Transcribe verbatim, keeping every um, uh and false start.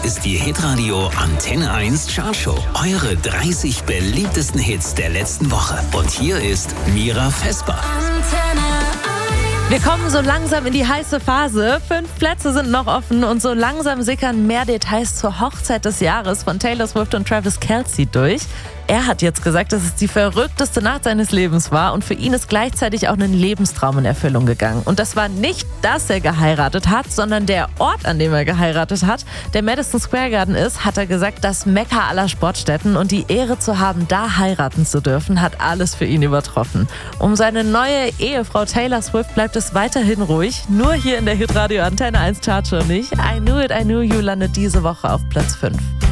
ist die Hitradio Antenne eins Chartshow. Eure dreißig beliebtesten Hits der letzten Woche. Und hier ist Mira Vesper. Wir kommen so langsam in die heiße Phase. Fünf Plätze sind noch offen und so langsam sickern mehr Details zur Hochzeit des Jahres von Taylor Swift und Travis Kelce durch. Er hat jetzt gesagt, dass es die verrückteste Nacht seines Lebens war und für ihn ist gleichzeitig auch ein Lebenstraum in Erfüllung gegangen. Und das war nicht, dass er geheiratet hat, sondern der Ort, an dem er geheiratet hat, der Madison Square Garden ist, hat er gesagt, das Mekka aller Sportstätten und die Ehre zu haben, da heiraten zu dürfen, hat alles für ihn übertroffen. Um seine neue Ehefrau Taylor Swift bleibt es weiterhin ruhig, nur hier in der Hitradio Antenne eins Chartshow nicht. I Knew It, I Knew You landet diese Woche auf Platz fünf.